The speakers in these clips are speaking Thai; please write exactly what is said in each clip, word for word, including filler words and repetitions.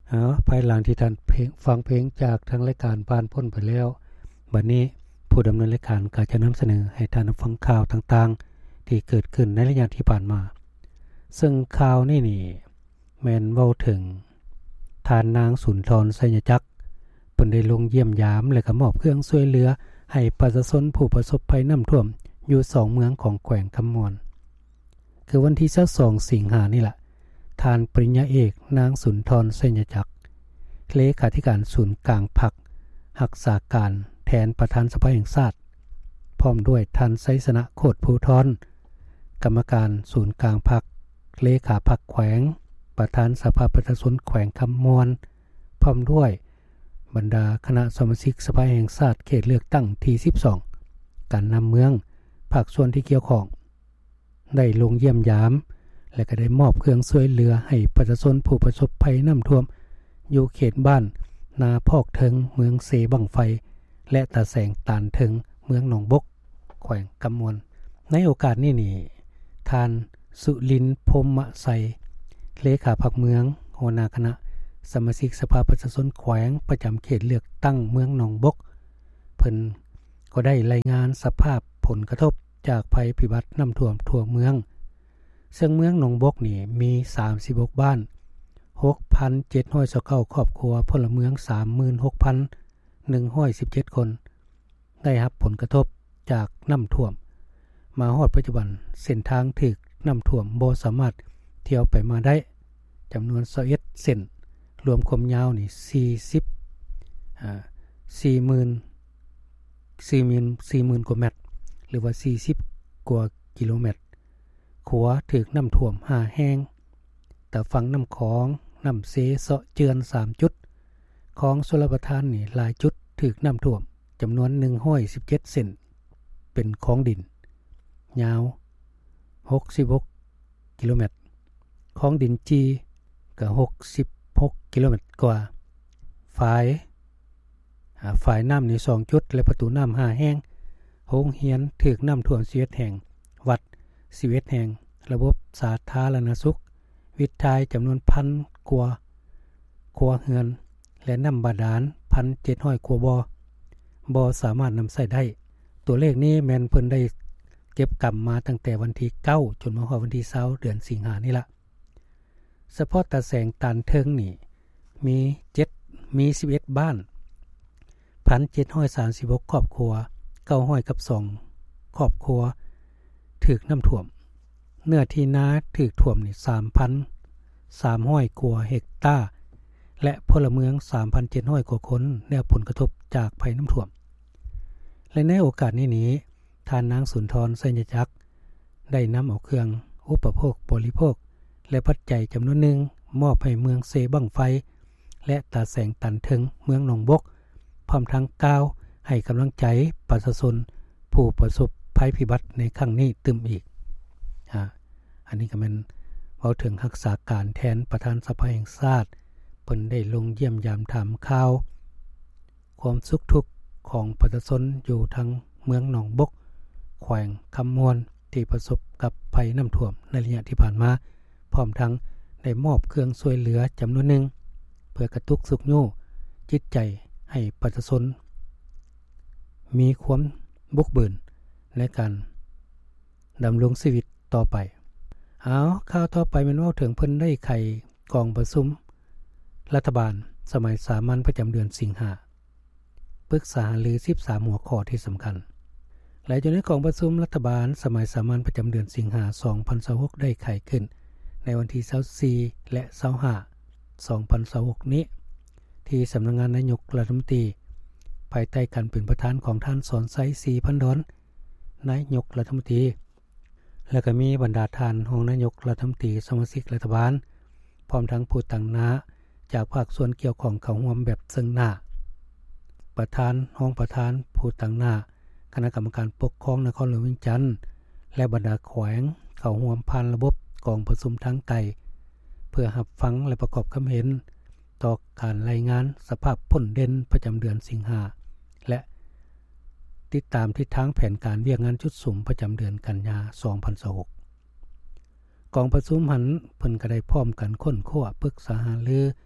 อ๋อภายหลังที่ท่านเพลงฟังเพลงจากทางรายการบ้านพ้นไปแล้วบัดนี้ผู้ดำเนินรายการก็จะนำเสนอให้ท่านฟังข่าวต่างๆที่เกิดขึ้นในระยะที่ผ่านมาซึ่งข่าวนี่นี่แม่นเว้าถึงทานนางสุนทรไสยจักรเพิ่นได้ลงเยี่ยมยามและก็มอบเครื่องช่วยเหลือให้ประชาชนผู้ประสบภัยน้ำท่วมอยู่สองเมืองของแขวงคำมวนคือวันที่ยี่สิบสองสิงหาคมนี่ล่ะทานปริญญาเอกนางสุนทรไสยจักรเลขาธิการศูนย์กลางพรรครักษาการแทนประธานสภาแห่งชาติพร้อมด้วยท่านไสสนะโคตรภูธรกรรมการศูนย์กลางพรรคเลขาพรรคแขวงประธานสภาประชาชนแขวงคำมวนพร้อมด้วยบรรดาคณะสมาชิกสภาแห่งชาติเขตเลือกตั้งที่สิบสองการนำเมืองภาคส่วนที่เกี่ยวข้องได้ลงเยี่ยมยามและก็ได้มอบเครื่องช่วยเหลือให้ประชาชนผู้ประสบภัยน้ำท่วมอยู่เขตบ้านนาพอกเทิงเมืองเสบังไฟและตาแสงตานเทิงเมืองหนองบกแขวงกำมวลในโอกาสนี้นี่ท่านสุรินทร์พรหมไสยเลขาพรรคเมืองหัวหน้าคณะสมาชิกสภาประชาชนแขวงประจำเขตเลือกตั้งเมืองหนองบกเพิ่นก็ได้รายงานสภาพผลกระทบจากภัยพิบัติน้ำท่วมทั่วเมืองซึ่งเมืองหนองบกนี่มีสามสิบหกบ้าน หกพันเจ็ดร้อยยี่สิบเก้า ครอบครัวพลเมือง สามหมื่นหกพันหนึ่งร้อยสิบเจ็ด คนได้รับผลกระทบจากน้ำท่วมมาฮอดปัจจุบันเส้นทางถูกน้ำท่วมบ่สามารถเที่ยวไปมาได้จำนวนยี่สิบเอ็ดเส้นรวมความยาวนี่สี่สิบอ่าสี่หมื่น สี่หมื่น สี่หมื่นกว่าเมตรหรือว่าสี่สิบกว่ากิโลเมตรขัวถูกน้ำท่วมห้าแห้งแต่ฝั่งน้ำของน้ำเสเสาะเจือนสามจุดของชลประทานนี่หลายจุดถูกน้ำท่วมจำนวนหนึ่งร้อยสิบเจ็ดเส้นเป็นของดินยาวหกสิบหกกิโลเมตรของดินจีก็หกสิบหกกิโลเมตรกว่าฝ่ายฝ่ายน้ำนี่สองจุดและประตูน้ำห้าแห้งโรงเรียนถูกน้ำท่วมสิบเอ็ดแห่งวัดสิบเอ็ดแห่งระบบสาธารณสุขวิทยจำนวนพันกว่าครัวเรือนและน้ำบาดาล หนึ่งพันเจ็ดร้อย กว่าบ่อบ่สามารถนำใช้ได้ตัวเลขนี้แม่นเพิ่นได้เก็บกำมาตั้งแต่วันที่เก้าจนมาฮอดวันที่ยี่สิบเดือนสิงหาคมนี่ล่ะเฉพาะตาแสงตานเทิงนี่มีเจ็ดมีสิบเอ็ดบ้าน หนึ่งพันเจ็ดร้อยสามสิบหก ครอบครัวเก้าร้อยกับสองครอบครัวถูกน้ำท่วมเนื้อที่นาถูกท่วมนี่ สามพันสามร้อย กว่าเฮกตาร์และพลเมือง สามพันเจ็ดร้อย กว่าคนได้รับผลกระทบจากภัยน้ำท่วมและในโอกาสนี้นี้ท่านนางสุนทรไสยจักรได้นำเอาเครื่องอุปโภคบริโภคและปัจจัยจำนวนหนึ่งมอบให้เมืองเสบังไฟและตาแสงตันเทิงเมืองหนองบกพร้อมทั้งกล่าวให้กำลังใจประชาชนผู้ประสบภัยพิบัติในครั้งนี้ตึมอีกอ่าอันนี้ก็เป็นเว้าถึงรักษาการแทนประธานสภาแห่งชาติเพิ่นได้ลงเยี่ยมยามถามข่าวความสุขทุกข์ของประชาชนอยู่ทางเมืองหนองบกแขวงคำมวนที่ประสบกับภัยน้ำท่วมในระยะที่ผ่านมาพร้อมทั้งได้มอบเครื่องช่วยเหลือจำนวนหนึ่งเพื่อกระตุกสุขยู่จิตใจให้ประชาชนมีความบุกเบิกในการดำรงชีวิตต่อไปเอาข่าวต่อไปมันว่าถึงเพิ่นได้ไขกองประชุมรัฐบาลสมัยสามัญประจำเดือนสิงหาปรึกษาหารือสิบสามหัวข้อที่สำคัญหลังจากนี้กองประชุมรัฐบาลสมัยสามัญประจำเดือนสิงหาสองพันยี่สิบหกได้ไขขึ้นในวันที่ยี่สิบสี่และยี่สิบห้า สองพันยี่สิบหกนี้ที่สำนักงานนายกรัฐมนตรีภายใต้การเป็นประธานของท่านสอนไซศรีพันดอนนายกรัฐมนตรีและก็มีบรรดาท่านรองนายกรัฐมนตรีสมาชิกรัฐบาลพร้อมทั้งผู้ต่างหน้าจากภาคส่วนเกี่ยวข้องเข้าร่วมแบบซึ่งหน้าประธานรองประธานผู้ต่างหน้าคณะกรรมการปกครองนครหลวงเวียงจันทน์และบรรดาแขวงเข้าร่วมผ่านระบบกองประชุมทางไกลเพื่อรับฟังและประกอบความเห็นต่อการรายงานสภาพผลเด่นประจำเดือนสิงหาและติดตามทิศทางแผนการเวียกงานจุดสุ่มประจำเดือนกันยายนสองพันยี่สิบหกกองประชุมหันเพิ่นก็ได้พร้อมกันค้นคว้าปรึกษาหารือ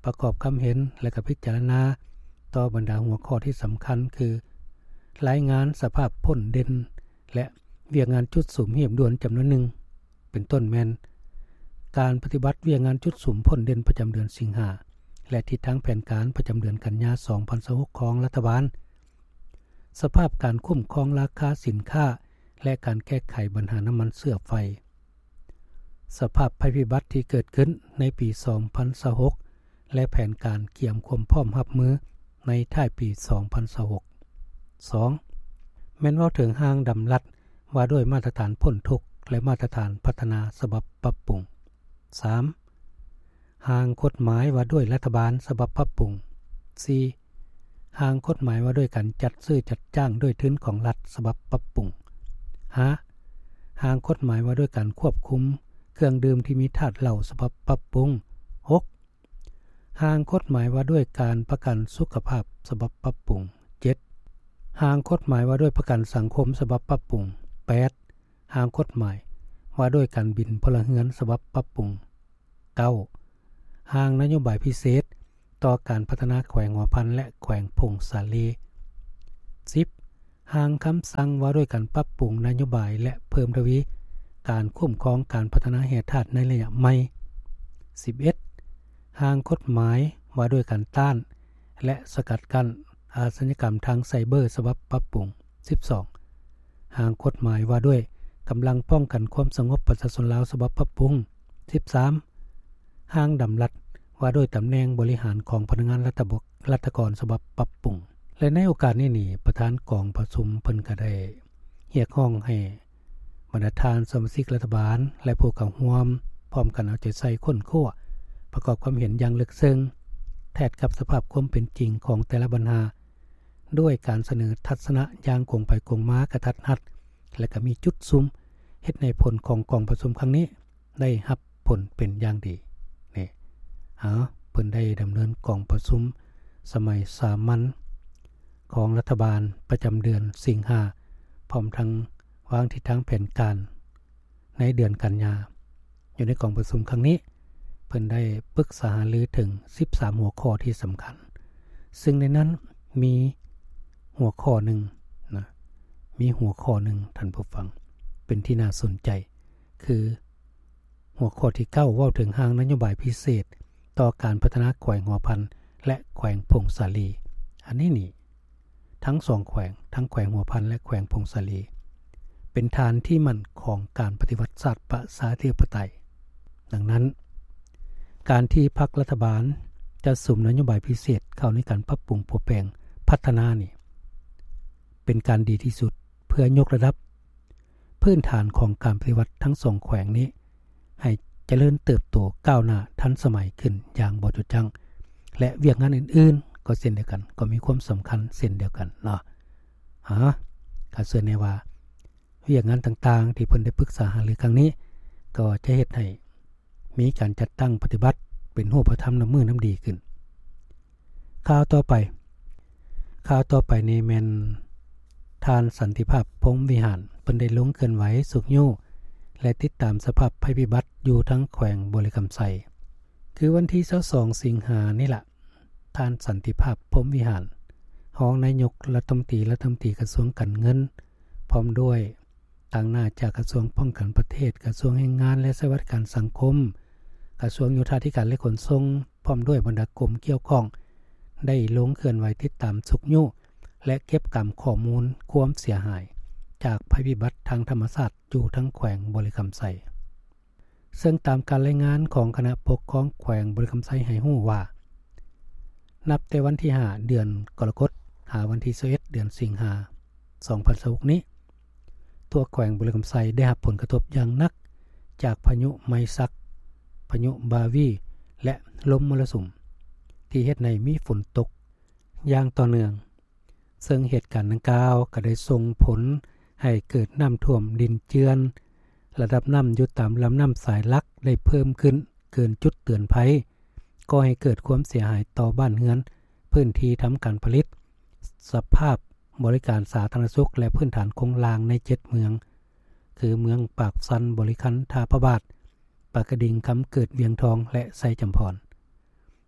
ประกอบคำเห็นและก็พิจารณาต่อบรรดาหัวข้อที่สำคัญคือรายงานสภาพพ้นเด่นและเวียกงานจุดสุ่มเหียบด่วนจำนวนหนึ่งเป็นต้นแม่นการปฏิบัติเวียกงานจุดสุ่มพ้นเด่นประจำเดือนสิงหาและทิศทางแผนการประจำเดือนกันยายนสองพันยี่สิบหกของรัฐบาลสภาพการคุ้มครองราคาสินค้าและการแก้ไขปัญหาน้ำมันเสื่อไฟสภาพภัยพิบัติที่เกิดขึ้นในปีสองพันยี่สิบหกและแผนการเกี่ยมความพร้อมรับมือในท้ายปีสองพันยี่สิบหก สองแม้นว่าถึงห้างดำรัดว่าด้วยมาตรฐานพ้นทุกข์และมาตรฐานพัฒนาฉบับปรับปรุง สามห้างกฎหมายว่าด้วยรัฐบาลฉบับปรับปรุง สี่ห้างกฎหมายว่าด้วยการจัดซื้อจัดจ้างด้วยทุนของรัฐฉบับปรับปรุง ห้าห้างกฎหมายว่าด้วยการควบคุมเครื่องดื่มที่มีธาตุเหล้าฉบับปรับปรุง หกห้างกฎหมายว่าด้วยการประกันสุขภาพฉบับปรับปรุง เจ็ดห้างกฎหมายว่าด้วยประกันสังคมฉบับปรับปรุง แปดห้างกฎหมายว่าด้วยการบินพลเรือนฉบับปรับปรุง เก้าห้างนโยบายพิเศษต่อการพัฒนาแขวงหัวพันและแขวงพงสาลี สิบห้างคำสั่งว่าด้วยการปรับปรุงนโยบายและเพิ่มทวีการคุ้มครองการพัฒนาแห่งชาติในระยะใหม่ สิบเอ็ดห้างกฎหมายว่าด้วยการต้านและสกัดกั้นอาชญากรรมทางไซเบอร์ฉบับปรับปรุง สิบสองห้างกฎหมายว่าด้วยกำลังป้องกันความสงบประชาชนลาวฉบับปรับปรุง สิบสามห้างดำรัดว่าด้วยตำแหน่งบริหารของพนักงานรัฐบกรัฐกรฉบับปรับปรุงและในโอกาสนี้นี่ประธานกองประชุมเพิ่นก็ได้เรียกร้องให้บรรดาทานสมาชิกรัฐบาลและผู้เข้าร่วมพร้อมกันเอาใจใส่ค้นคว้าประกอบความเห็นอย่างลึกซึ้งแทนกับสภาพความเป็นจริงของแต่ละปัญหาด้วยการเสนอทัศนะอย่างคงไปคงมากระทัดรัดและก็มีจุดซุ้มเฮ็ดในผลของกองประชุมครั้งนี้ได้รับผลเป็นอย่างดีนี่อ๋อเพิ่นได้ดำเนินกองประชุมสมัยสามัญของรัฐบาลประจำเดือนสิงหาพร้อมทั้งวางทิศทางแผนการในเดือนกันยายนอยู่ในกองประชุมครั้งนี้เพิ่นได้ปรึกษาหารือถึงสิบสามหัวข้อที่สำคัญซึ่งในนั้นมีหัวข้อหนึ่งนะมีหัวข้อหนึ่งท่านผู้ฟังเป็นที่น่าสนใจคือหัวข้อที่เก้าเว้าถึงห้างนโยบายพิเศษต่อการพัฒนาแขวงหัวพันและแขวงพงสาลีอันนี้นี่ทั้งสองแขวงทั้งแขวงหัวพันและแขวงพงสาลีเป็นฐานที่มั่นของการปฏิวัติศาสตร์ประชาธิปไตยดังนั้นการที่พรรครัฐบาลจะสุ่มนโยบายพิเศษเข้าในการปรับปรุงปรับแปลงพัฒนานี่เป็นการดีที่สุดเพื่อยกระดับพื้นฐานของการปฏิวัติทั้งสองแขวงนี้ให้เจริญเติบโตก้าวหน้าทันสมัยขึ้นอย่างบ่หยุดยั้งและเวียกงานอื่นๆก็เช่นเดียวกันก็มีความสำคัญเช่นเดียวกันเนาะฮะก็เชื่อแน่ว่าเวียกงานต่างๆที่เพิ่นได้ปรึกษาหารือครั้งนี้ก็จะเฮ็ดให้มีการจัดตั้งปฏิบัติเป็นรูปธรรมน้ำมือน้ำดีขึ้นข่าวต่อไปข่าวต่อไปนี้แม่นทานสันติภาพพรหมวิหารเพิ่นได้ลงเคลื่อนไหวสุขโยและติดตามสภาพภัยพิบัติอยู่ทั้งแขวงบริคำไสคือวันที่ยี่สิบสองสิงหานี่ล่ะทานสันติภาพพรหมวิหารรองนายกรัฐมนตรีรัฐมนตรีกระทรวงการเงินพร้อมด้วยต่างหน้าจากกระทรวงป้องกันประเทศกระทรวงแรงงานและสวัสดิการสังคมกระทรวงโยธาธิการและขนส่งพร้อมด้วยบรรดากรมเกี่ยวข้องได้ลงเคลื่อนไหวติดตามสุขโยและเก็บกำข้อมูลความเสียหายจากภัยพิบัติทางธรรมชาติอยู่ทั้งแขวงบริคำไสซึ่งตามการรายงานของคณะปกครองแขวงบริคำไสให้ฮู้ว่านับแต่วันที่ห้าเดือนกรกฎาคมหาวันที่สิบเอ็ดเดือนสิงหาคมสองพันยี่สิบหกนี้ตัวแขวงบริคำไสได้รับผลกระทบอย่างหนักจากพายุไมซักพายุบาวีและลมมรสุมที่เฮ็ดให้มีฝนตกอย่างต่อเนื่องซึ่งเหตุการณ์ดังกล่าวก็ได้ส่งผลให้เกิดน้ำท่วมดินเจือนระดับน้ำอยู่ตามลำน้ำสายหลักได้เพิ่มขึ้นเกินจุดเตือนภัยก็ให้เกิดความเสียหายต่อบ้านเรือนพื้นที่ทำการผลิตสภาพบริการสาธารณสุขและพื้นฐานโครงสร้างในเจ็ดเมืองคือเมืองปากซันบริคันทาพระบาทปากกระดิ่งคำเกิดเวียงทองและไซจำพร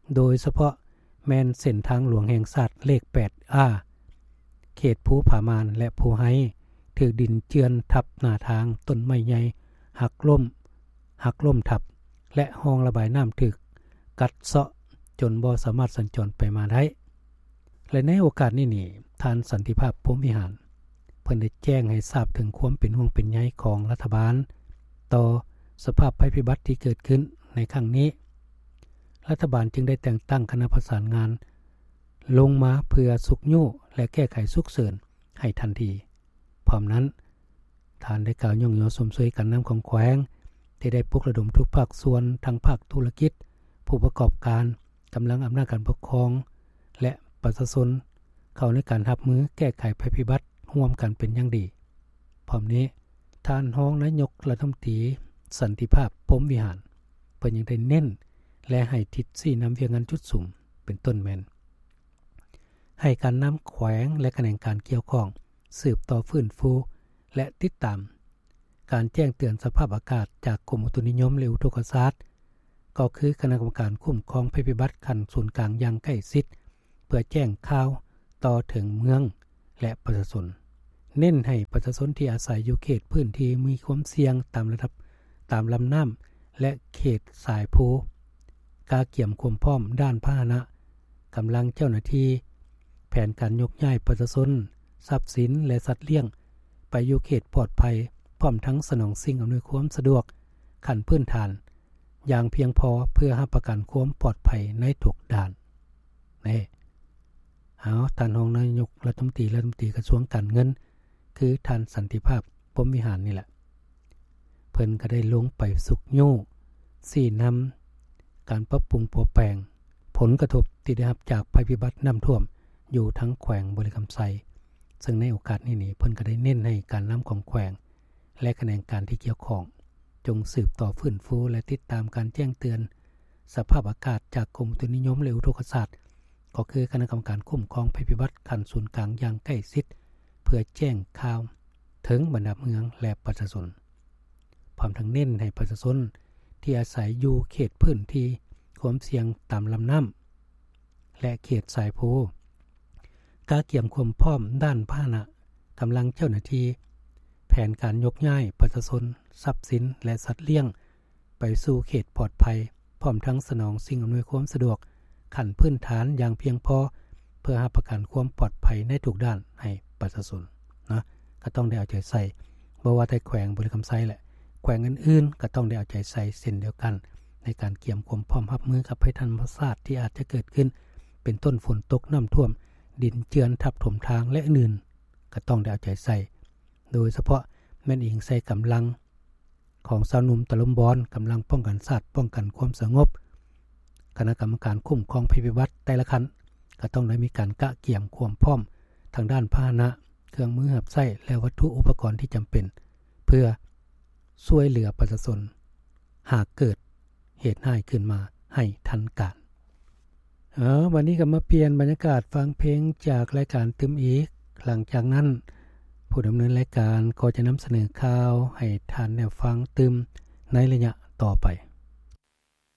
โดยเฉพาะแม่นเส้นทางหลวงแห่งชาติเลข แปด อา เขตภูผามานและภูไฮถูกดินเจือนทับหน้าทางต้นไม้ใหญ่หักล้มหักล้มทับและห้องระบายน้ำถูกกัดเซาะจนบ่สามารถสัญจรไปมาได้และในโอกาสนี้นี่ท่านสันติภาพพรหมวิหารเพิ่นได้แจ้งให้ทราบถึงความเป็นห่วงเป็นใยของรัฐบาลต่อสภาพภัยพิบัติที่เกิดขึ้นในครั้งนี้รัฐบาลจึงได้แต่งตั้งคณะประสานงานลงมาเพื่อสุกยู่และแก้ไขสุกเสริญให้ทันทีพร้อมนั้นท่านได้กล่าวย่องยอสมสวยกันน้ำของแขวงที่ได้ปลุกระดมทุกภาคส่วนทั้งภาคธุรกิจผู้ประกอบการกำลังอำนาจการปกครองและประชาชนเข้าในการรับมือแก้ไขภัยพิบัติร่วมกันเป็นอย่างดีพร้อมนี้ท่านรองนายกรัฐมนตรีสันติภาพพรหมวิหารเพิ่นยังได้เน้นและให้ทิศชี้นำเวียงงานจุดสุ่มเป็นต้นแม่นให้การนำแขวงและแขนงการเกี่ยวข้องสืบต่อฟื้นฟูและติดตามการแจ้งเตือนสภาพอากาศจากกรมอุตุนิยมและอุทกศาสตร์ก็คือคณะกรรมการคุ้มครองภัยพิบัติขั้นศูนย์กลางอย่างใกล้ชิดเพื่อแจ้งข่าวต่อถึงเมืองและประชาชนเน้นให้ประชาชนที่อาศัยอยู่เขตพื้นที่มีความเสี่ยงตามระดับตามลำน้ำและเขตสายภูกาเกี่ยมความพร้อมด้านพาหนะกำลังเจ้าหน้าที่แผนการยกย้ายประชาชนทรัพย์สินและสัตว์เลี้ยงไปอยู่เขตปลอดภัยพร้อมทั้งสนองสิ่งอำนวยความสะดวกขั้นพื้นฐานอย่างเพียงพอเพื่อรับประกันความปลอดภัยในทุกด้านนี่เอาท่านรองนายกรัฐมนตรีรัฐมนตรีกระทรวงการเงินคือท่านสันติภาพพรหมวิหารนี่แหละเพิ่นก็ได้ลงไปสุกยู่สี่นำการปรับปรุงปรับแปลงผลกระทบที่ได้รับจากภัยพิบัติน้ำท่วมอยู่ทั้งแขวงบริคำไซซึ่งในโอกาสนี้นี่เพิ่นก็ได้เน้นให้การนำของแขวงและแขนงการที่เกี่ยวข้องจงสืบต่อฟื้นฟูและติดตามการแจ้งเตือนสภาพอากาศจากกรมอุตุนิยมและอุทกศาสตร์ก็คือคณะกรรมการคุ้มครองภัยพิบัติขั้นศูนย์กลางอย่างใกล้ชิดเพื่อแจ้งข่าวถึงบรรดาเมืองและประชาชนพร้อมทั้งเน้นให้ประชาชนที่อาศัยอยู่เขตพื้นที่ความเสี่ยงตามลำน้ำและเขตสายภูกาเกี่ยมความพร้อมด้านพาหนะกำลังเจ้าหน้าที่แผนการยกย้ายประชาชนทรัพย์สินและสัตว์เลี้ยงไปสู่เขตปลอดภัยพร้อมทั้งสนองสิ่งอำนวยความสะดวกขั้นพื้นฐานอย่างเพียงพอเพื่อรับประกันความปลอดภัยในทุกด้านให้ประชาชนนะก็ต้องได้เอาใจใส่บ่ว่าแต่แขวงบริคำไซแหละแขวงอื่นๆก็ต้องได้เอาใจใส่เช่นเดียวกันในการเกี่ยมความพร้อมรับมือกับภัยธรรมชาติที่อาจจะเกิดขึ้นเป็นต้นฝนตกน้ำท่วมดินเจือนทับถมทางและอื่นก็ต้องได้เอาใจใส่โดยเฉพาะแม่นอิงใส่กำลังของชาวหนุ่มตะลุมบอนกำลังป้องกันชาติป้องกันความสงบคณะกรรมการคุ้มครองภัยพิบัติแต่ละขั้นก็ต้องได้มีการกะเกี่ยมความพร้อมทางด้านพาหนะเครื่องมือรับใช้และวัตถุอุปกรณ์ที่จำเป็นเพื่อช่วยเหลือประชาชนหากเกิดเหตุร้ายขึ้นมาให้ทันการเออวันนี้ก็มาเปลี่ยนบรรยากาศฟังเพลงจากรายการตึมอีกหลังจากนั้นผู้ดำเนินรายการก็จะนำเสนอข่าวให้ท่านได้ฟังตึมในระยะต่อไป